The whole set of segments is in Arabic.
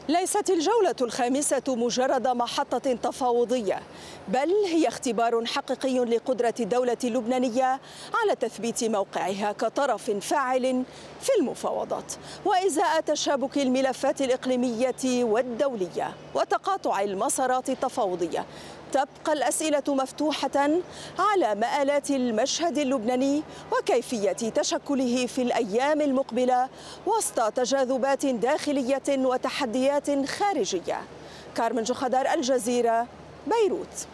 ليست الجولة الخامسة مجرد محطة تفاوضية، بل هي اختبار حقيقي لقدرة الدولة اللبنانية على تثبيت موقعها كطرف فاعل في المفاوضات، وإزاء تشابك الملفات الإقليمية والدولية وتقاطع المسارات التفاوضية. تبقى الأسئلة مفتوحة على مآلات المشهد اللبناني وكيفية تشكله في الأيام المقبلة وسط تجاذبات داخلية وتحديات خارجية. كارمن جخدار، الجزيرة، بيروت.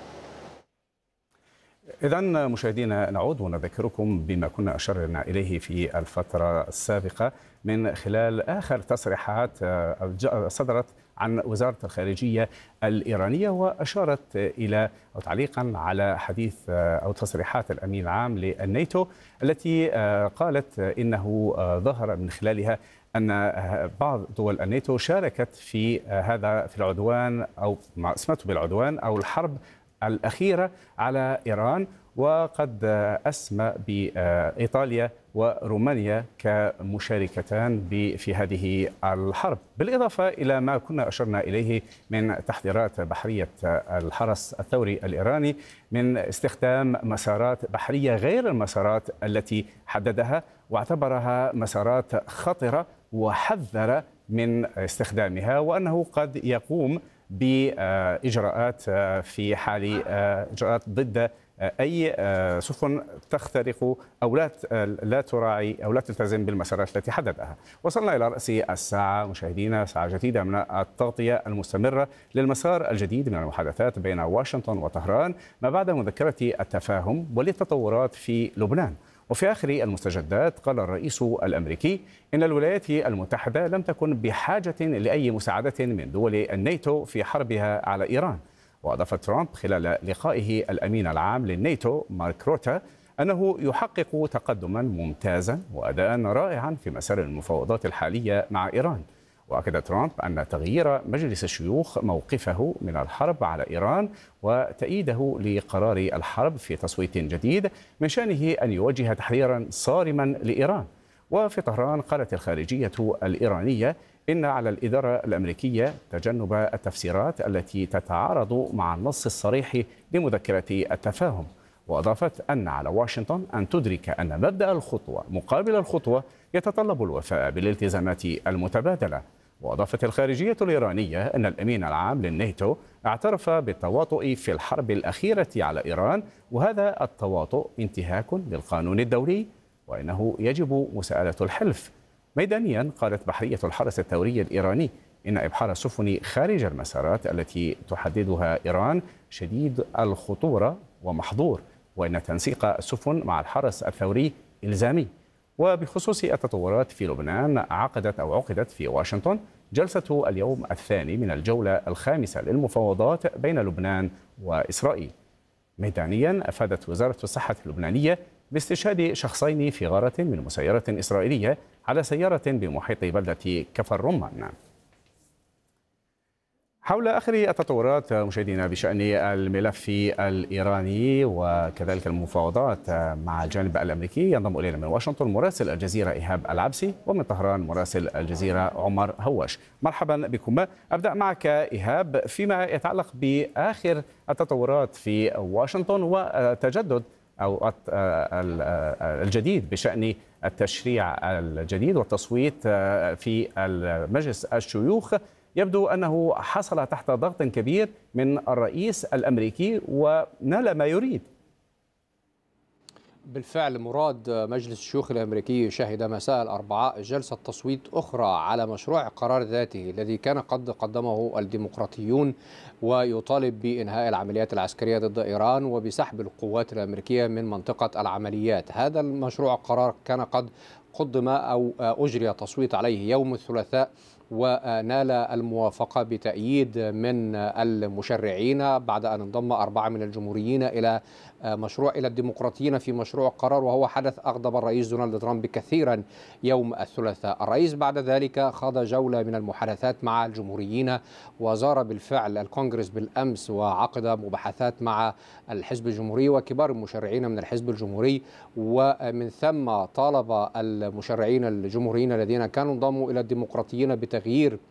إذن مشاهدينا، نعود ونذكركم بما كنا أشرنا إليه في الفترة السابقة من خلال آخر تصريحات صدرت عن وزارة الخارجية الإيرانية، وأشارت إلى أو تعليقا على حديث أو تصريحات الأمين العام للناتو التي قالت إنه ظهر من خلالها أن بعض دول الناتو شاركت في العدوان أو ما اسمته بالعدوان أو الحرب الأخيرة على إيران، وقد أسمى بإيطاليا ورومانيا كمشاركتان في هذه الحرب، بالإضافة إلى ما كنا أشرنا إليه من تحذيرات بحرية الحرس الثوري الإيراني من استخدام مسارات بحرية غير المسارات التي حددها، واعتبرها مسارات خطرة وحذر من استخدامها، وأنه قد يقوم بإجراءات في حال إجراءات ضد أي سفن تخترق أو لا تراعي أو لا تلتزم بالمسارات التي حددها. وصلنا إلى رأس الساعة مشاهدينا، ساعة جديدة من التغطية المستمرة للمسار الجديد من المحادثات بين واشنطن وطهران ما بعد مذكرة التفاهم وللتطورات في لبنان. وفي آخر المستجدات قال الرئيس الأمريكي إن الولايات المتحدة لم تكن بحاجة لأي مساعدة من دول الناتو في حربها على إيران. وأضاف ترامب خلال لقائه الأمين العام للناتو مارك روتا أنه يحقق تقدما ممتازا وأداء رائعا في مسار المفاوضات الحالية مع إيران. وأكد ترامب أن تغيير مجلس الشيوخ موقفه من الحرب على إيران وتأييده لقرار الحرب في تصويت جديد من شأنه أن يوجه تحذيرا صارما لإيران. وفي طهران قالت الخارجية الإيرانية إن على الإدارة الأمريكية تجنب التفسيرات التي تتعارض مع النص الصريح لمذكرة التفاهم. وأضافت أن على واشنطن أن تدرك أن مبدأ الخطوة مقابل الخطوة يتطلب الوفاء بالالتزامات المتبادلة. وأضافت الخارجية الإيرانية أن الأمين العام للناتو اعترف بالتواطؤ في الحرب الأخيرة على إيران، وهذا التواطؤ انتهاك للقانون الدولي وإنه يجب مساءلة الحلف. ميدانيا قالت بحرية الحرس الثوري الإيراني إن إبحار السفن خارج المسارات التي تحددها إيران شديد الخطورة ومحظور، وإن تنسيق السفن مع الحرس الثوري إلزامي. وبخصوص التطورات في لبنان، عقدت في واشنطن جلسة اليوم الثاني من الجولة الخامسة للمفاوضات بين لبنان وإسرائيل. ميدانيا أفادت وزارة الصحة اللبنانية باستشهاد شخصين في غارة من مسيرة إسرائيلية على سيارة بمحيط بلدة كفر رمان. حول آخر التطورات مشاهدينا بشأن الملف الإيراني وكذلك المفاوضات مع الجانب الأمريكي، ينضم إلينا من واشنطن مراسل الجزيرة إيهاب العبسي، ومن طهران مراسل الجزيرة عمر هواش. مرحبا بكم. أبدأ معك إيهاب فيما يتعلق بآخر التطورات في واشنطن وتجدد أو الجديد بشأن التشريع الجديد والتصويت في مجلس الشيوخ. يبدو أنه حصل تحت ضغط كبير من الرئيس الأمريكي ونال ما يريد. بالفعل مراد مجلس الشيوخ الأمريكي شهد مساء الأربعاء جلسة تصويت أخرى على مشروع قرار ذاته الذي كان قد قدمه الديمقراطيون ويطالب بإنهاء العمليات العسكرية ضد إيران وبسحب القوات الأمريكية من منطقة العمليات. هذا المشروع قرار كان قد قدم أو أجري تصويت عليه يوم الثلاثاء ونال الموافقة بتأييد من المشرعين بعد أن انضم 4 من الجمهوريين إلى الديمقراطيين في مشروع قرار، وهو حدث أغضب الرئيس دونالد ترامب كثيرا يوم الثلاثاء. الرئيس بعد ذلك خاض جولة من المحادثات مع الجمهوريين وزار بالفعل الكونغرس بالأمس وعقد مباحثات مع الحزب الجمهوري وكبار المشرعين من الحزب الجمهوري، ومن ثم طالب المشرعين الجمهوريين الذين كانوا انضموا إلى الديمقراطيين بتغيير